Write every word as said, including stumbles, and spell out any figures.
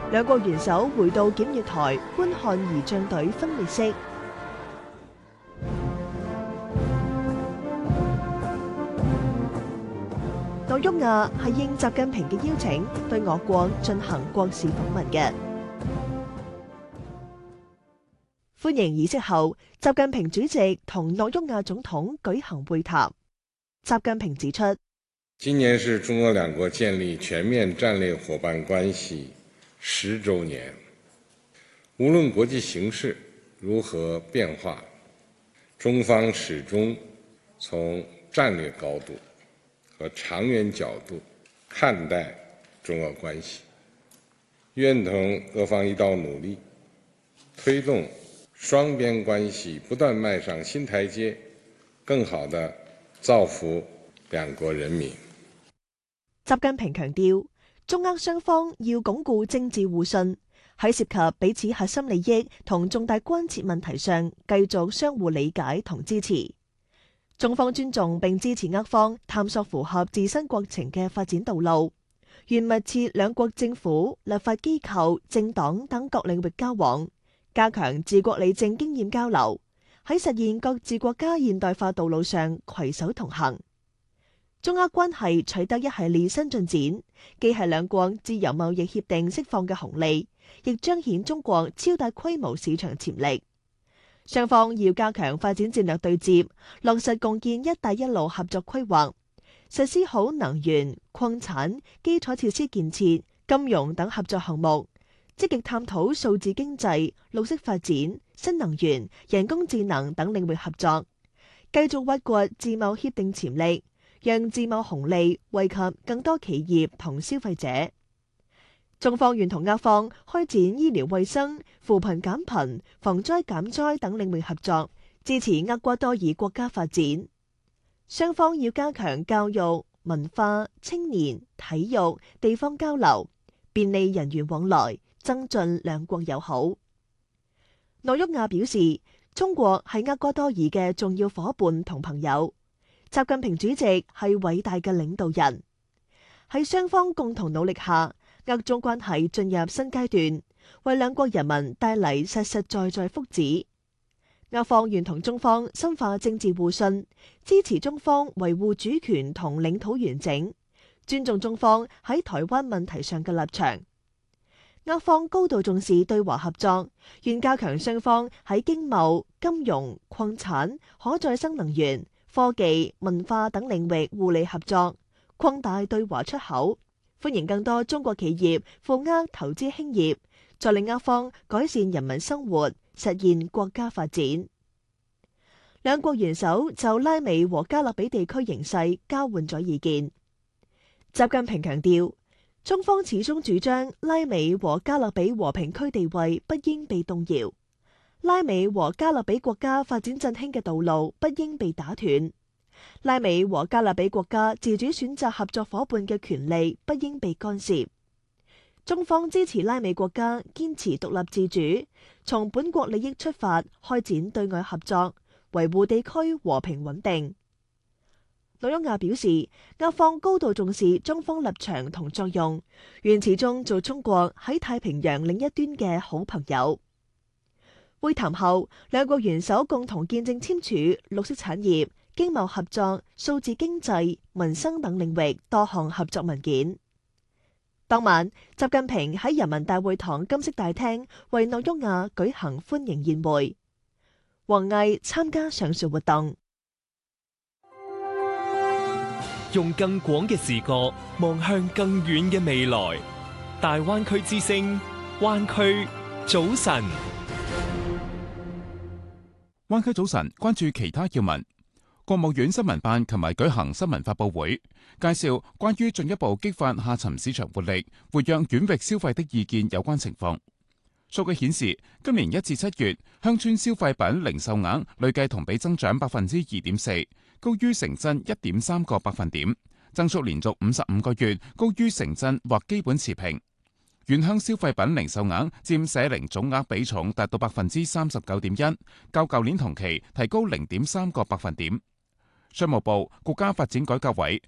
兩國元首回到檢閱台觀看儀仗隊分列式。諾沃亞係應習近平嘅邀請，對我國進行國事訪問嘅。歡迎儀式後，習近平主席同諾沃亞總統舉行會談。習近平指出， 今年是中俄兩國建立全面戰略夥伴關係十週年，無論國際形勢如何變化，中方始終從戰略高度和長遠角度看待中俄關係，願同俄方一道努力，推動雙邊關係不斷邁上新台階，更好地造福兩國人民。 習近平強調，中俄雙方要鞏固政治互信，喺涉及彼此核心利益同重大關切問題上，繼續相互理解同支持。中方尊重並支持俄方探索符合自身國情嘅發展道路，願密切兩國政府、立法機構、政黨等各領域交往，加強治國理政經驗交流，喺實現各自國家現代化道路上攜手同行。中俄關係取得一系列新進展，既係兩國自由貿易協定釋放嘅紅利，亦彰顯中國超大規模市場潛力。雙方要加強發展戰略對接，落實共建「一帶一路」合作規劃，實施好能源、礦產、基礎設施建設、金融等合作項目，積極探討數字經濟、綠色發展、新能源、人工智能等領域合作，繼續挖掘自貿協定潛力，讓自貿紅利惠及更多企業同消費者。中方願同俄方開展醫療衛生、扶貧減貧、防災減災等領域合作，支持厄瓜多爾國家發展。雙方要加強教育、文化、青年、體育、地方交流，便利人員往來，增進兩國友好。諾沃亞表示，中國係厄瓜多爾嘅重要夥伴同朋友，習近平主席係偉大嘅領導人。喺雙方共同努力下，俄中關係進入新階段，為兩國人民帶嚟實實在在福祉。俄方願同中方深化政治互信，支持中方維護主權同領土完整，尊重中方喺台灣問題上嘅立場。俄方高度重視對華合作，願加強雙方喺經貿、金融、礦產、可再生能源、科技、文化等領域互利合作，擴大對華出口。歡迎更多中國企業赴俄投資興業，助力俄方改善人民生活，實現國家發展。兩國元首就拉美和加勒比地區形勢交換咗意見。習近平強調，中方始終主張拉美和加勒比和平區地位不應被動搖，拉美和加勒比國家發展振興嘅道路不應被打斷。拉美和加勒比國家自主選擇合作夥伴嘅權利不應被干涉。中方支持拉美國家堅持獨立自主，從本國利益出發開展對外合作，維護地區和平穩定。諾沃亞表示，俄方高度重視中方立場同作用，願始終做中國喺太平洋另一端嘅好朋友。會談後，兩國元首共同見證簽署綠色產業、經貿合作、數字經濟、民生等領域多項合作文件。當晚，習近平喺人民大會堂金色大廳為諾沃亞舉行歡迎宴會，王毅參加上述活動。 用更廣嘅視角望向更遠嘅未來，大灣區之聲，灣區早晨。 灣區早晨，關注其他要聞。國務院新聞辦琴日舉行新聞發佈會，介紹關於進一步激發下沉市場活力、活躍遠域消費的意見有關情況。數據顯示，今年一至七月，鄉村消費品零售額累計同比增長百分之二點四，高於城鎮一點三個百分點，增速連續五十五個月高於城鎮或基本持平。縣鄉消費品零售額佔社零總額比重達到百分之三十九點一，較舊年同期提高零點三個百分點。商務部、國家發展改革委、